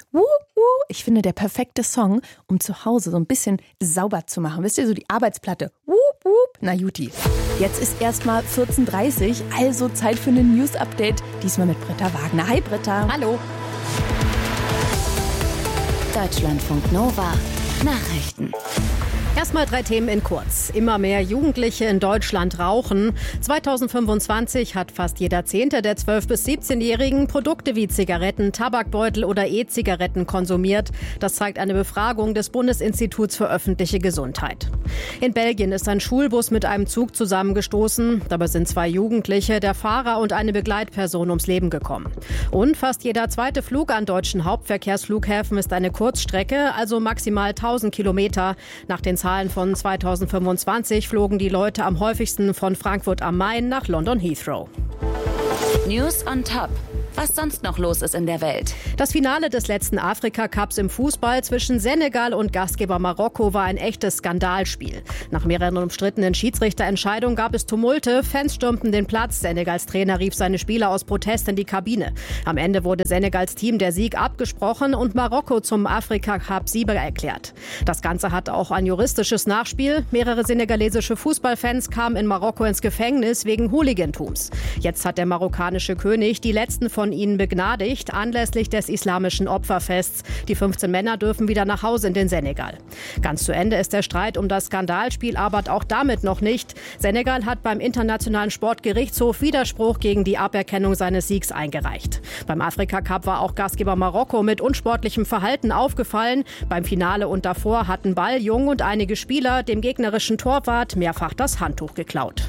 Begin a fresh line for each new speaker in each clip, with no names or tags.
Wuh, wuh. Ich finde, der perfekte Song, um zu Hause so ein bisschen sauber zu machen. Wisst ihr, so die Arbeitsplatte. Wuh, wuh. Na Juti. Jetzt ist erstmal 14:30 Uhr, also Zeit für ein News-Update. Diesmal mit Britta Wagner. Hi Britta.
Hallo.
Deutschlandfunk Nova Nachrichten.
Erstmal 3 Themen in kurz. Immer mehr Jugendliche in Deutschland rauchen. 2025 hat fast jeder Zehnte der 12- bis 17-Jährigen Produkte wie Zigaretten, Tabakbeutel oder E-Zigaretten konsumiert. Das zeigt eine Befragung des Bundesinstituts für öffentliche Gesundheit. In Belgien ist ein Schulbus mit einem Zug zusammengestoßen. Dabei sind 2 Jugendliche, der Fahrer und eine Begleitperson ums Leben gekommen. Und fast jeder zweite Flug an deutschen Hauptverkehrsflughäfen ist eine Kurzstrecke, also maximal 1000 Kilometer. Nach den Zahlen von 2025 flogen die Leute am häufigsten von Frankfurt am Main nach London Heathrow.
News on Top. Was sonst noch los ist in der Welt.
Das Finale des letzten Afrika-Cups im Fußball zwischen Senegal und Gastgeber Marokko war ein echtes Skandalspiel. Nach mehreren umstrittenen Schiedsrichterentscheidungen gab es Tumulte, Fans stürmten den Platz, Senegals Trainer rief seine Spieler aus Protest in die Kabine. Am Ende wurde Senegals Team der Sieg abgesprochen und Marokko zum Afrika-Cup-Sieger erklärt. Das Ganze hatte auch ein juristisches Nachspiel. Mehrere senegalesische Fußballfans kamen in Marokko ins Gefängnis wegen Hooligantums. Jetzt hat der marokkanische König die letzten von ihnen begnadigt, anlässlich des islamischen Opferfests. Die 15 Männer dürfen wieder nach Hause in den Senegal. Ganz zu Ende ist der Streit um das Skandalspiel aber auch damit noch nicht. Senegal hat beim Internationalen Sportgerichtshof Widerspruch gegen die Aberkennung seines Siegs eingereicht. Beim Afrika-Cup war auch Gastgeber Marokko mit unsportlichem Verhalten aufgefallen. Beim Finale und davor hatten Ball, Jung und einige Spieler dem gegnerischen Torwart mehrfach das Handtuch geklaut.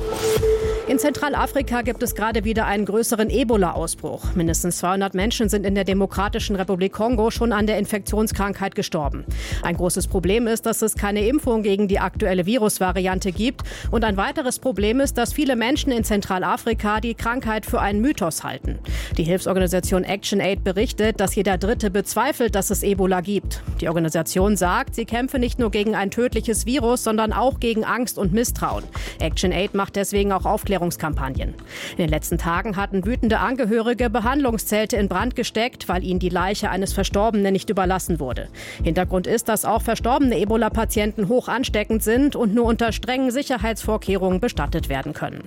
In Zentralafrika gibt es gerade wieder einen größeren Ebola-Ausbruch. Mindestens 200 Menschen sind in der Demokratischen Republik Kongo schon an der Infektionskrankheit gestorben. Ein großes Problem ist, dass es keine Impfung gegen die aktuelle Virusvariante gibt. Und ein weiteres Problem ist, dass viele Menschen in Zentralafrika die Krankheit für einen Mythos halten. Die Hilfsorganisation ActionAid berichtet, dass jeder Dritte bezweifelt, dass es Ebola gibt. Die Organisation sagt, sie kämpfe nicht nur gegen ein tödliches Virus, sondern auch gegen Angst und Misstrauen. ActionAid macht deswegen auch Aufklärungskampagnen. In den letzten Tagen hatten wütende Angehörige Behandlungszelte in Brand gesteckt, weil ihnen die Leiche eines Verstorbenen nicht überlassen wurde. Hintergrund ist, dass auch verstorbene Ebola-Patienten hoch ansteckend sind und nur unter strengen Sicherheitsvorkehrungen bestattet werden können.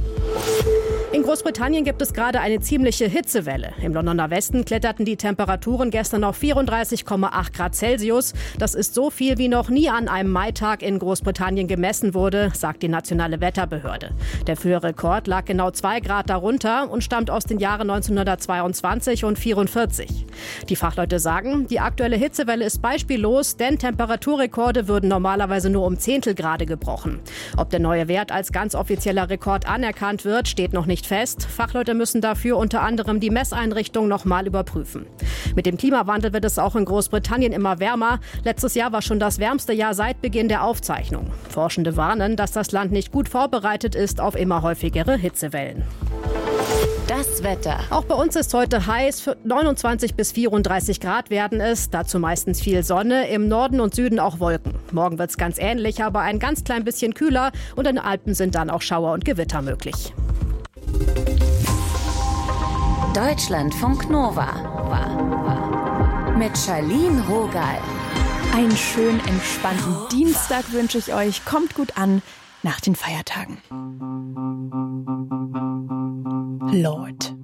In Großbritannien gibt es gerade eine ziemliche Hitzewelle. Im Londoner Westen kletterten die Temperaturen gestern auf 34,8 Grad Celsius. Das ist so viel, wie noch nie an einem Maitag in Großbritannien gemessen wurde, sagt die nationale Wetterbehörde. Der frühere Rekord lag genau 2 Grad darunter und stammt aus den Jahren 1922 und 1944. Die Fachleute sagen, die aktuelle Hitzewelle ist beispiellos, denn Temperaturrekorde würden normalerweise nur um Zehntelgrade gebrochen. Ob der neue Wert als ganz offizieller Rekord anerkannt wird, steht noch nicht fest. Fachleute müssen dafür unter anderem die Messeinrichtung nochmal überprüfen. Mit dem Klimawandel wird es auch in Großbritannien immer wärmer. Letztes Jahr war schon das wärmste Jahr seit Beginn der Aufzeichnung. Forschende warnen, dass das Land nicht gut vorbereitet ist auf immer häufigere Hitzewellen.
Das Wetter.
Auch bei uns ist heute heiß. 29 bis 34 Grad werden es. Dazu meistens viel Sonne. Im Norden und Süden auch Wolken. Morgen wird es ganz ähnlich, aber ein ganz klein bisschen kühler. Und in den Alpen sind dann auch Schauer und Gewitter möglich.
Deutschlandfunk Nova. Mit Charlene Rogal.
Einen schönen, entspannten Dienstag wünsche ich euch. Kommt gut an nach den Feiertagen. Lord.